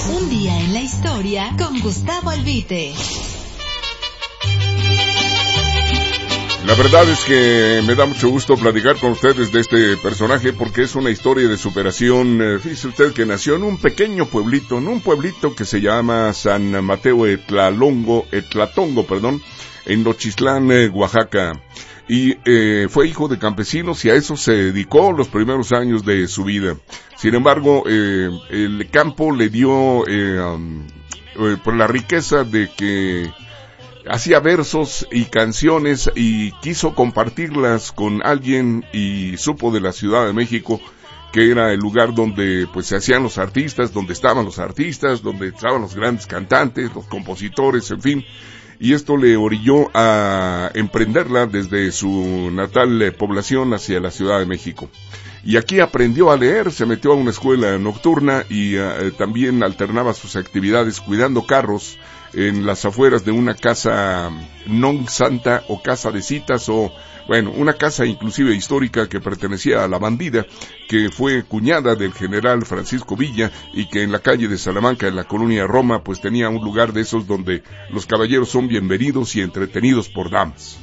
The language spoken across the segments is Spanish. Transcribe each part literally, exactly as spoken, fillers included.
Un día en la historia con Gustavo Albite. La verdad es que me da mucho gusto platicar con ustedes de este personaje porque es una historia de superación. Eh, fíjese usted que nació en un pequeño pueblito, en un pueblito que se llama San Mateo Etlalongo, Etlatongo, perdón, en Nochistlán, eh, Oaxaca. Y eh, fue hijo de campesinos y a eso se dedicó los primeros años de su vida. Sin embargo, eh, el campo le dio eh, um, eh, por la riqueza de que hacía versos y canciones y quiso compartirlas con alguien y supo de la Ciudad de México, que era el lugar donde pues se hacían los artistas, donde estaban los artistas, donde estaban los grandes cantantes, los compositores, en fin. Y esto le orilló a emprenderla desde su natal población hacia la Ciudad de México. Y aquí aprendió a leer, se metió a una escuela nocturna y uh, también alternaba sus actividades cuidando carros en las afueras de una casa non santa o casa de citas o, bueno, una casa inclusive histórica que pertenecía a la Bandida, que fue cuñada del general Francisco Villa y que en la calle de Salamanca, en la colonia Roma, pues tenía un lugar de esos donde los caballeros son bienvenidos y entretenidos por damas.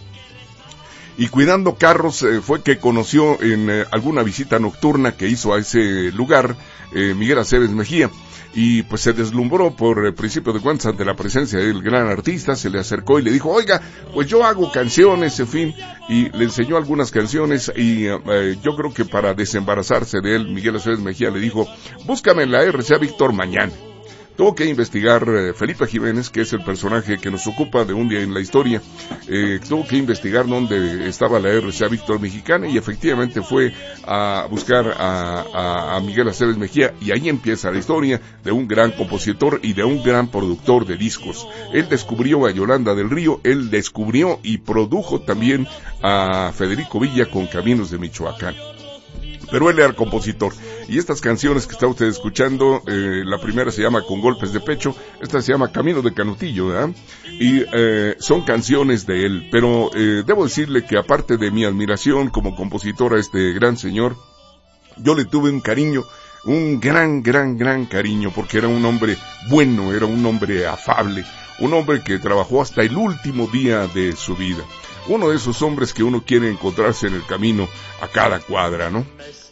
Y cuidando carros eh, fue que conoció en eh, alguna visita nocturna que hizo a ese lugar eh, Miguel Aceves Mejía. Y pues se deslumbró por el principio de cuentas ante la presencia del gran artista, se le acercó y le dijo, oiga, pues yo hago canciones, en fin, y le enseñó algunas canciones y eh, yo creo que para desembarazarse de él, Miguel Aceves Mejía le dijo, búscame en la R C A Víctor mañana. Tuvo que investigar eh, Felipe Jiménez, que es el personaje que nos ocupa de Un día en la historia, eh, tuvo que investigar dónde estaba la R C A Víctor Mexicana y efectivamente fue a buscar a, a, a Miguel Aceves Mejía y ahí empieza la historia de un gran compositor y de un gran productor de discos. Él descubrió a Yolanda del Río, él descubrió y produjo también a Federico Villa con Caminos de Michoacán. Pero él era el compositor. Y estas canciones que está usted escuchando, eh, la primera se llama Con Golpes de Pecho, esta se llama Camino de Canutillo, ¿verdad? Y eh, son canciones de él. Pero eh, debo decirle que aparte de mi admiración como compositor a este gran señor, yo le tuve un cariño, un gran, gran, gran cariño, porque era un hombre bueno, era un hombre afable, un hombre que trabajó hasta el último día de su vida. Uno de esos hombres que uno quiere encontrarse en el camino a cada cuadra, ¿no?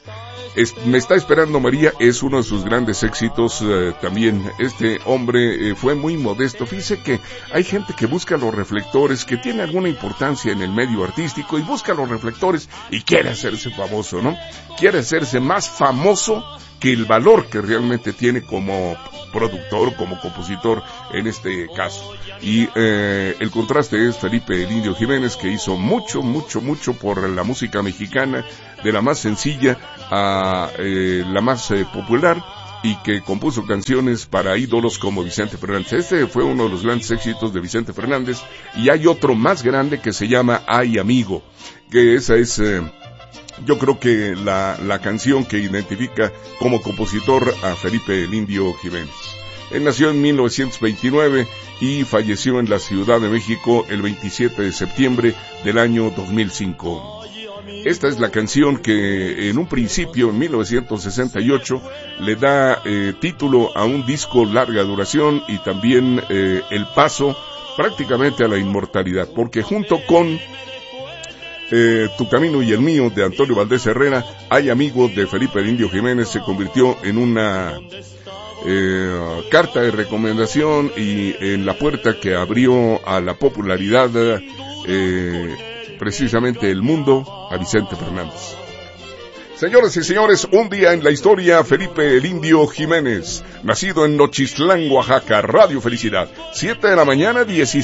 Es, Me está esperando María es uno de sus grandes éxitos eh, también. Este hombre eh, fue muy modesto. Fíjese que hay gente que busca los reflectores, que tiene alguna importancia en el medio artístico y busca los reflectores y quiere hacerse famoso, ¿no? Quiere hacerse más famoso que el valor que realmente tiene como productor, como compositor en este caso. Y eh, el contraste es Felipe el Indio Jiménez, que hizo mucho, mucho, mucho por la música mexicana, de la más sencilla a eh, la más eh, popular, y que compuso canciones para ídolos como Vicente Fernández. Este fue uno de los grandes éxitos de Vicente Fernández, y hay otro más grande que se llama Ay Amigo, que esa es... Eh, Yo creo que la, la canción que identifica como compositor a Felipe el Indio Jiménez. Él nació en mil novecientos veintinueve y falleció en la Ciudad de México el veintisiete de septiembre del año dos mil cinco. Esta es la canción que en un principio, en mil novecientos sesenta y ocho, le da eh, título a un disco larga duración y también eh, el paso prácticamente a la inmortalidad, porque junto con Eh, Tu Camino y el Mío de Antonio Valdés Herrera, Ay Amigo de Felipe el Indio Jiménez se convirtió en una eh, carta de recomendación y en la puerta que abrió a la popularidad eh, precisamente el mundo a Vicente Fernández. Señores y señores, un día en la historia, Felipe el Indio Jiménez, nacido en Nochistlán, Oaxaca. Radio Felicidad, siete de la mañana, dieciséis